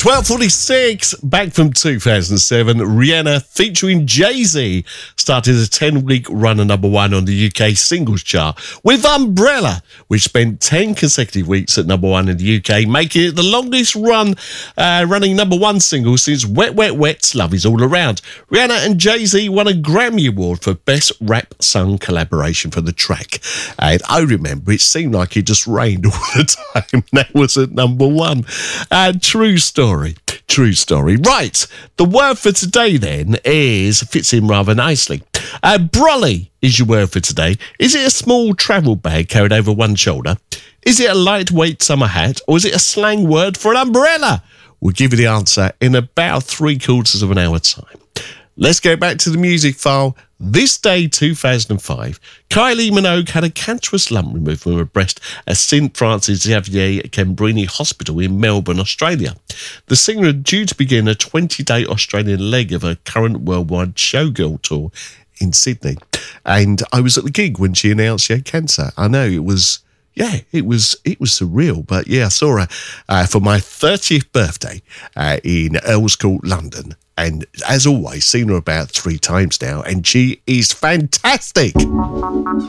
12:46, back from 2007, Rihanna featuring Jay-Z started a 10-week run at number one on the UK singles chart with Umbrella, which spent 10 consecutive weeks at number one in the UK, making it the longest running number one single since Wet Wet Wet's Love Is All Around. Rihanna and Jay-Z won a Grammy Award for Best Rap Song Collaboration for the track. And I remember it seemed like it just rained all the time. That was at number one. True story. Right, the word for today then fits in rather nicely. Brolly is your word for today. Is it a small travel bag carried over one shoulder? Is it a lightweight summer hat? Or is it a slang word for an umbrella? We'll give you the answer in about 3/4 of an hour time. Let's go back to the music file. This day, 2005, Kylie Minogue had a cancerous lump removed from her breast at St Francis Xavier Cambrini Hospital in Melbourne, Australia. The singer is due to begin a 20-day Australian leg of her current worldwide showgirl tour in Sydney. And I was at the gig when she announced she had cancer. I know it was surreal, but yeah, I saw her for my 30th birthday in Earls Court, London. And as always, seen her about 3 times now, and she is fantastic.